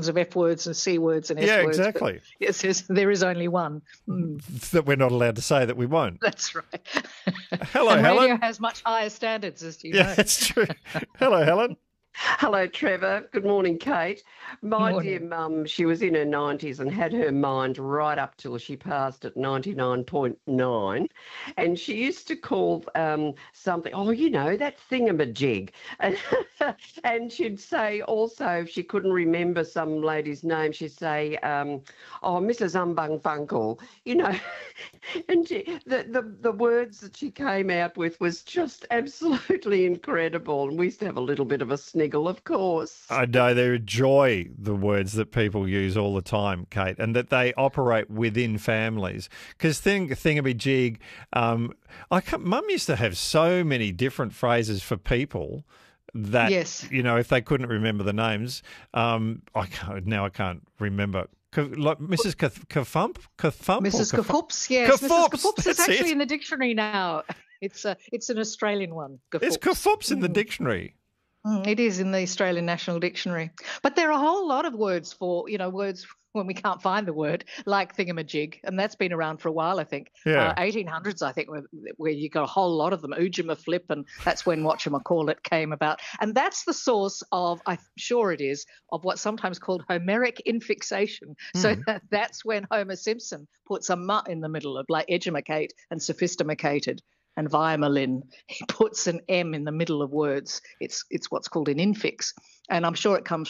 thousands of F words and C words and S Yeah, words. exactly. Yes, there is only one. That we're not allowed to say that we won't. That's right. Hello, and Helen. radio has much higher standards, as you Yeah, know. that's true. Hello, Helen. Hello, Trevor. Good morning, Kate. My Morning. dear mum, she was in her 90s and had her mind right up till she passed at 99.9. And she used to call something, oh, you know, that thingamajig. And she'd say also, if she couldn't remember some lady's name, she'd say, oh, Mrs. Umbung you know. And the words that she came out with was just absolutely incredible. And we used to have a little bit of a sniggle, of course. I know they enjoy the words that people use all the time, Kate, and that they operate within families. Because thingamajig, Mum used to have so many different phrases for people that, Yes. you know, if they couldn't remember the names, I can't remember. Like Mrs. Kafump? Mrs. Kafoops, yes. Mrs. Kafoops, Kafoops is that's actually it. in the dictionary now. It's an Australian one. It's Kafoops in the dictionary. It is in the Australian National Dictionary. But there are a whole lot of words for, words when we can't find the word, like thingamajig, and that's been around for a while, I think. Yeah. 1800s, I think, where you got a whole lot of them. Oojamaflip, and that's when whatchamacallit came about. And that's the source of, I'm sure it is, of what's sometimes called Homeric infixation. So that's when Homer Simpson puts a mutt in the middle of, like, edumacate and sophisticated. And Viamalin, he puts an M in the middle of words. It's what's called an infix. And I'm sure it comes